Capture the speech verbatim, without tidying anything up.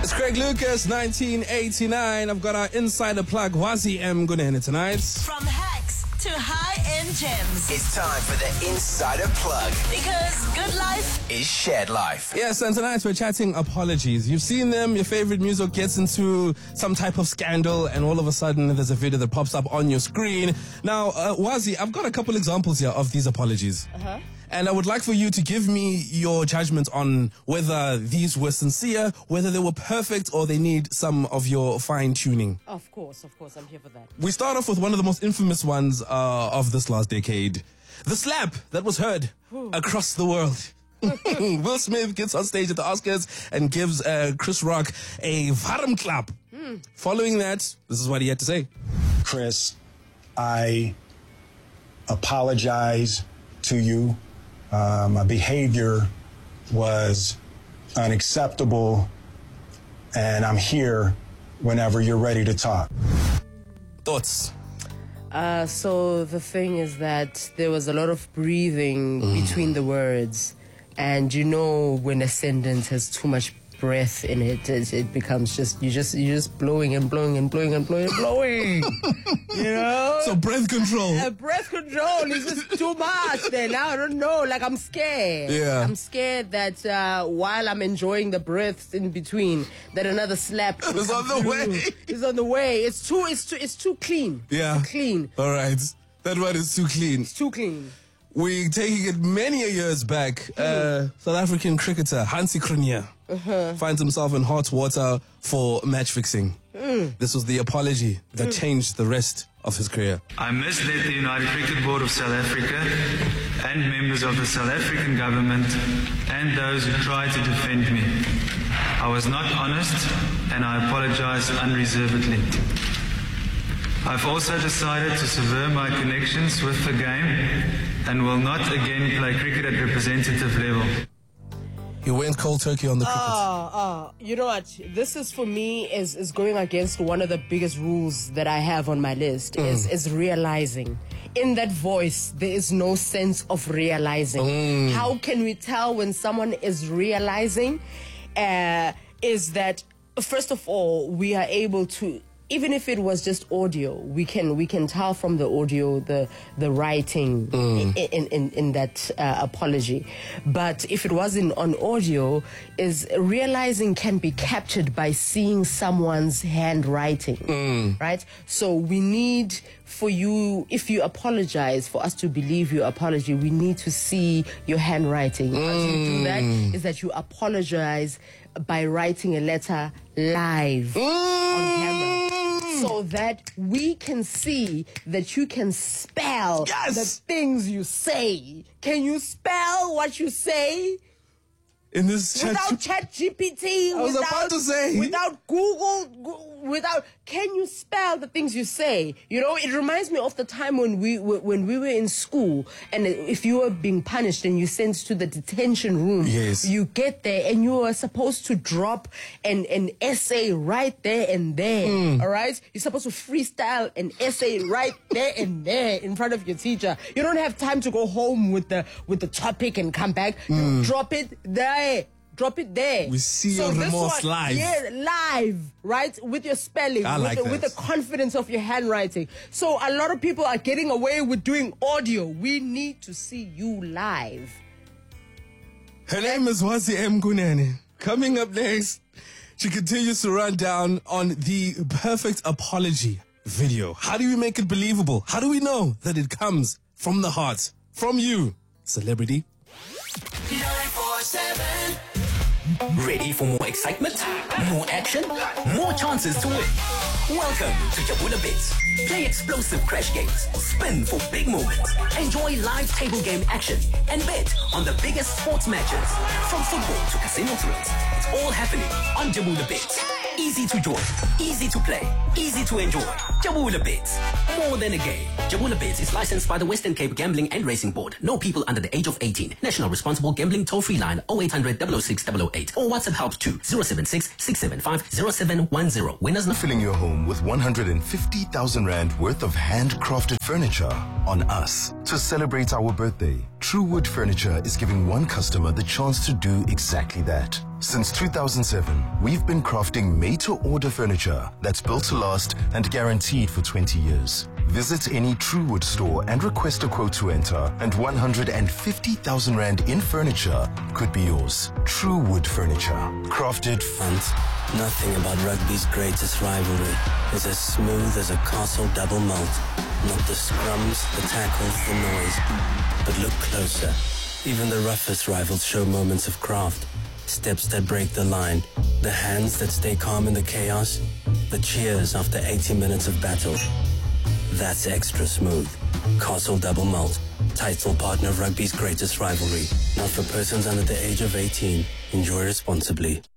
It's Craig Lucas, nineteen eighty-nine. I've got our insider plug, Wazi M. Gunene tonight. From hacks to high-end gems. It's time for the insider plug. Because good life is shared life. Yes, and tonight we're chatting apologies. You've seen them, your favorite music gets into some type of scandal, and all of a sudden there's a video that pops up on your screen. Now, uh, Wazi, I've got a couple examples here of these apologies. Uh-huh. And I would like for you to give me your judgment on whether these were sincere, whether they were perfect, or they need some of your fine-tuning. Of course, of course, I'm here for that. We start off with one of the most infamous ones uh, of this last decade. The slap that was heard Ooh. across the world. Will Smith gets on stage at the Oscars and gives uh, Chris Rock a warm clap. Mm. Following that, this is what he had to say. Chris, I apologize to you. Uh, my behavior was unacceptable, and I'm here whenever you're ready to talk. Thoughts? Uh, so the thing is that there was a lot of breathing mm. between the words, and you know when a sentence has too much breath in it, it, it becomes just you just you just blowing and blowing and blowing and blowing and blowing. You know. So breath control. Uh, breath control is just too much. Then I don't know. Like I'm scared. Yeah. I'm scared that uh, while I'm enjoying the breaths in between, that another slap is on the way. It's on the way. It's too. It's too. It's too clean. Yeah. It's clean. All right. That one is too clean. It's too clean. We're taking it many a years back. Uh, South African cricketer Hansie Cronje uh-huh. finds himself in hot water for match fixing. Mm. This was the apology that mm. changed the rest of his career. I misled the United Cricket Board of South Africa and members of the South African government and those who tried to defend me. I was not honest, and I apologize unreservedly. I've also decided to sever my connections with the game and will not again play cricket at representative level. He went cold turkey on the cricket. Oh, oh, you know what? This is for me is, is going against one of the biggest rules that I have on my list mm. is, is realizing. In that voice, there is no sense of realizing. Mm. How can we tell when someone is realizing? Uh, is that, first of all, we are able to, even if it was just audio, we can we can tell from the audio the the writing mm. in, in in that uh, apology. But if it wasn't on audio, is realizing can be captured by seeing someone's handwriting, mm. right? So we need for you, if you apologize, for us to believe your apology, we need to see your handwriting. Mm. How you do that is that you apologize by writing a letter live mm. on camera. So that we can see that you can spell yes. the things you say. Can you spell what you say? In this chat without Chat G P T, I was without, about to say. without Google, without, can you spell the things you say? You know, it reminds me of the time when we when we were in school, and if you were being punished and you sent to the detention room, yes. you get there and you are supposed to drop an, an essay right there and there, mm. all right? You're supposed to freestyle an essay right there and there in front of your teacher. You don't have time to go home with the with the topic and come back. Mm. You drop it there. Drop it there. We see so your remorse one, live. Yeah, live, right? With your spelling, I with, like the, that. with the confidence of your handwriting. So a lot of people are getting away with doing audio. We need to see you live. Her name is Wazi M. Gunene. Coming up next, she continues to run down on the perfect apology video. How do we make it believable? How do we know that it comes from the heart? From you, celebrity. nine four seven. Ready for more excitement? More action? More chances to win? Welcome to Jabula Bits. Play explosive crash games, spin for big moments, enjoy live table game action, and bet on the biggest sports matches. From football to casino thrills, it's all happening on Jabula Bits. Easy to join, easy to play, easy to enjoy. Jabula Bits. More than a game. Jabula Bits is licensed by the Western Cape Gambling and Racing Board. No people under the age of eighteen. National Responsible Gambling Toll-Free Line oh eight hundred, double oh six, double oh eight or WhatsApp help to zero seven six, six seven five, zero seven one zero. Winners not filling your home with one hundred fifty thousand rand worth of handcrafted furniture on us. To celebrate our birthday, True Wood Furniture is giving one customer the chance to do exactly that. Since two thousand seven, we've been crafting made-to-order furniture that's built to last and guaranteed for twenty years. Visit any Truewood store and request a quote to enter, and one hundred fifty thousand rand in furniture could be yours. Truewood Furniture, crafted And nothing about rugby's greatest rivalry is as smooth as a Castle double malt. Not the scrums, the tackles, the noise. But look closer. Even the roughest rivals show moments of craft. Steps that break the line. The hands that stay calm in the chaos. The cheers after eighty minutes of battle. That's extra smooth. Castle double malt. Title partner of rugby's greatest rivalry. Not for persons under the age of eighteen. Enjoy responsibly.